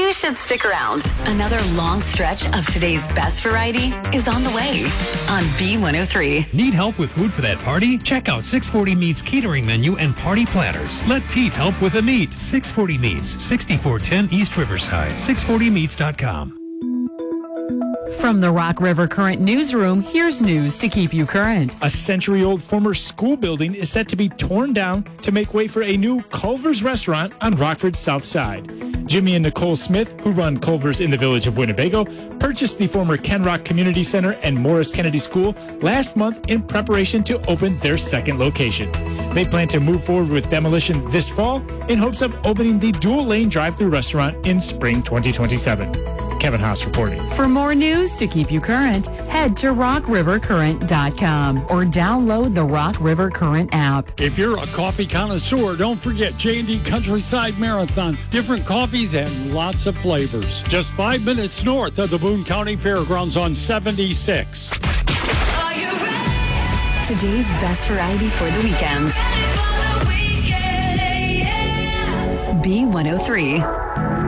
you should stick around. Another long stretch of today's best variety is on the way on B103. Need help with food for that party? Check out 640 Meats catering menu and party platters. Let Pete help with the meat. 640 Meats, 6410 East Riverside. 640meats.com. From the Rock River Current newsroom, here's news to keep you current. A century-old former school building is set to be torn down to make way for a new Culver's restaurant on Rockford's south side. Jimmy and Nicole Smith, who run Culver's in the village of Winnebago, purchased the former Ken Rock Community Center and Morris Kennedy School last month in preparation to open their second location. They plan to move forward with demolition this fall in hopes of opening the dual-lane drive-thru restaurant in spring 2027. Kevin Haas reporting. For more news to keep you current, head to rockrivercurrent.com or download the Rock River Current app. If you're a coffee connoisseur, don't forget J&D Countryside Marathon. Different coffees and lots of flavors. Just 5 minutes north of the Boone County Fairgrounds on 76. Are you ready? Today's best variety for the weekend. B103.